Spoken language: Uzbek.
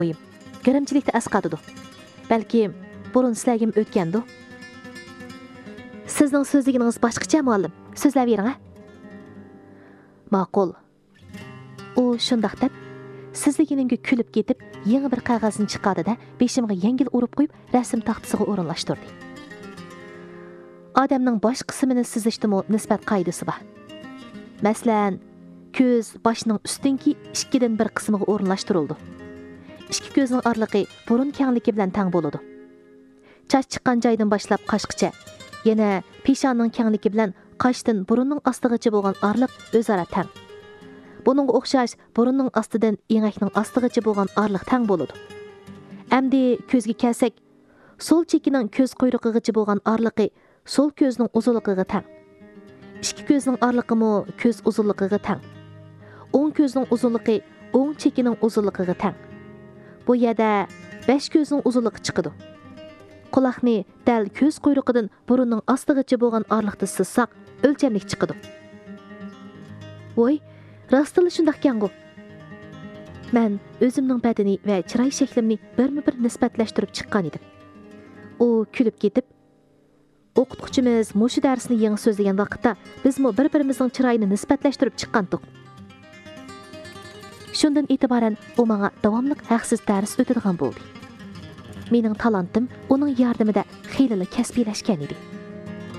qo'yim. Girimchilikda asqatidi. Balki burun sizlarga o'tgandi. Sizning so'zligingiz boshqacha muallim. So'zlab bering-a. Ma'qul. U shundoq deb sizliginingga kulib ketib, yangi bir qog'ozni chiqardi-da, beshimga yengil urib qo'yib, rasm taxtasiga o'rinlashtirdi. Odamning bosh qismini sizishdimi nisbat qoidasi bor. Masalan, ko'z boshning ustinki 2dan 1 qismiga o'rinlashtirildi. Ikki ko'zning orlig'i burun kengligi bilan teng bo'ladi. Choch chiqqan joydan boshlab qoshgacha, yana peshonning kengligi bilan qoshdan burunning ostigacha bo'lgan orliq o'zaro teng. Buningga o'xshash burunning ostidan engakning ostigacha bo'lgan orliq teng bo'ladi. Endi ko'zga kelsak, sol chekining ko'z quyrug'igacha bo'lgan orliqi sol ko'zning uzunligiga teng. Ikki ko'zning orliqimi ko'z uzunligiga teng. O'ng ko'zning uzunligi o'ng chekining uzunligiga teng. Bu yerda 5 ko'zning uzunligi chiqadi. Quloqni dal ko'z quyrug'idan burunning ostigacha bo'lgan orliqda sızsaq, o'lchamlik chiqadi. Voy, rostila shundoq ekan-ku. Men o'zimning badani va chiroy shaklimni birma-bir nisbatlashtirib chiqqan edim. U kulib ketib, o'qituvchimiz mushu darsni yangi so'zlagan vaqtda bizmi bir-birimizning chiroyini nisbatlashtirib chiqqandik. Shundan e'tiboran u menga davomli haqsiz dars o'tadigan bo'ldi. Mening talantim uning yordamida xeyli kasbiylashgan edi.